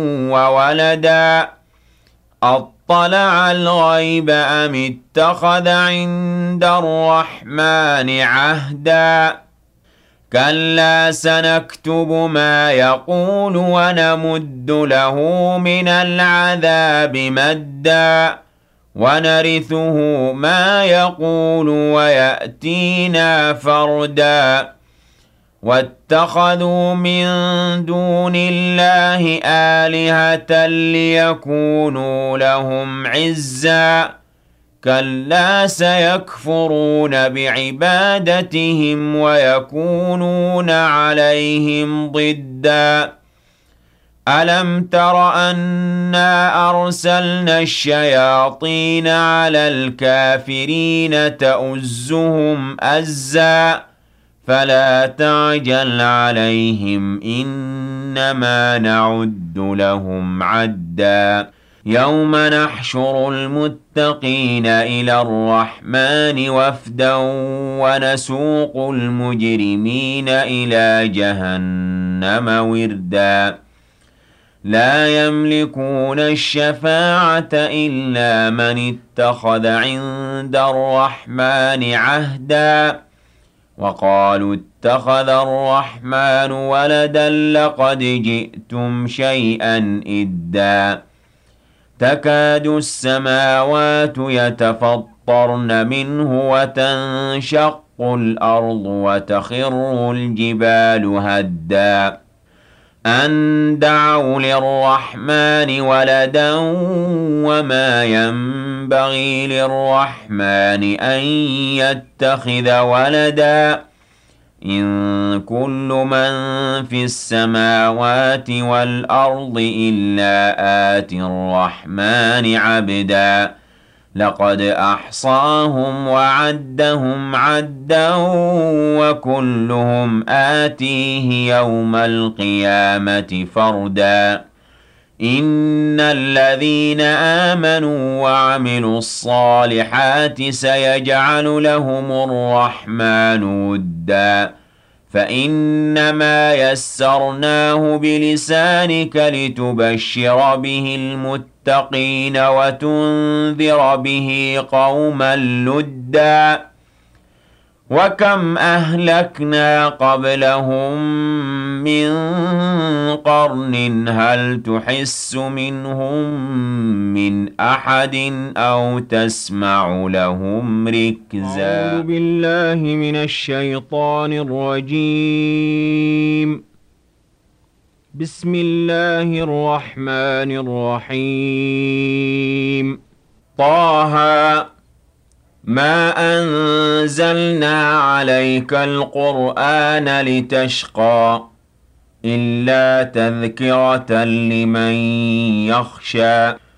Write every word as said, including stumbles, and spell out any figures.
وولدا أطلع الغيب أم اتخذ عند الرحمن عهدا كلا سنكتب ما يقول ونمد له من العذاب مدا ونرثه ما يقول ويأتينا فردا واتخذوا من دون الله آلهة ليكونوا لهم عزا كلا سيكفرون بعبادتهم ويكونون عليهم ضدا ألم تر أنا أرسلنا الشياطين على الكافرين تؤزهم أزا فلا تعجل عليهم إنما نعد لهم عدا يوم نحشر المتقين إلى الرحمن وفدا ونسوق المجرمين إلى جهنم وردا لا يملكون الشفاعة إلا من اتخذ عند الرحمن عهدا وقالوا اتخذ الرحمن ولدا لقد جئتم شيئا إدا تكاد السماوات يتفطرن منه وتنشق الأرض وتخر الجبال هدا أن دعوا للرحمن ولدا وما ينبغي للرحمن أن يتخذ ولدا إن كل من في السماوات والأرض إلا آتي الرحمن عبدا لقد أحصاهم وعدهم عدا وكلهم آتيه يوم القيامة فردا إن الذين آمنوا وعملوا الصالحات سيجعل لهم الرحمن ودا فإنما يسرناه بلسانك لتبشر به المتقين وتنذر به قوما لدا وكم أهلكنا قبلهم من قرن هل تحس منهم من أحد أو تسمع لهم ركزا أعوذ بالله من الشيطان الرجيم بسم الله الرحمن الرحيم طه ما أنزلنا عليك القرآن لتشقى إلا تذكرة لمن يخشى